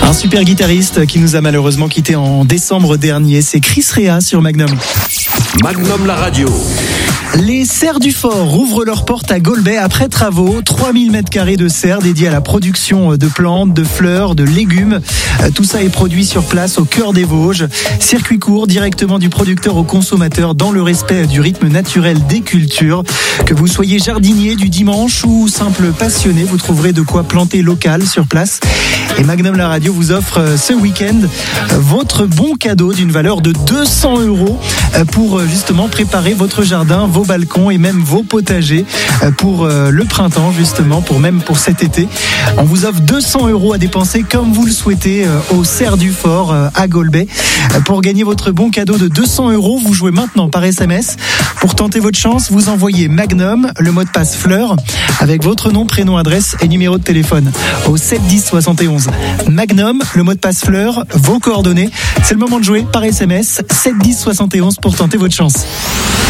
Un super guitariste qui nous a malheureusement quitté en décembre dernier, c'est Chris Rea sur Magnum. Magnum la radio. Les serres du Fort ouvrent leurs portes à Golbey après travaux. 3000 m² de serres dédiées à la production de plantes, de fleurs, de légumes. Tout ça est produit sur place au cœur des Vosges. Circuit court directement du producteur au consommateur dans le respect du rythme naturel des cultures. Que vous soyez jardinier du dimanche ou simple passionné, vous trouverez de quoi planter local sur place. Et Magnum la radio vous offre ce week-end votre bon cadeau d'une valeur de 200 € pour justement préparer votre jardin, vos balcons et même vos potagers pour le printemps justement, pour cet été. On vous offre 200 € à dépenser comme vous le souhaitez au Serres du Fort à Golbey. Pour gagner votre bon cadeau de 200 €, vous jouez maintenant par SMS. Pour tenter votre chance, vous envoyez Magnum, le mot de passe fleur, avec votre nom, prénom, adresse et numéro de téléphone au 7 10 71. Magnum, le mot de passe fleur, vos coordonnées. C'est le moment de jouer par SMS 7 10 71 pour tenter votre chance.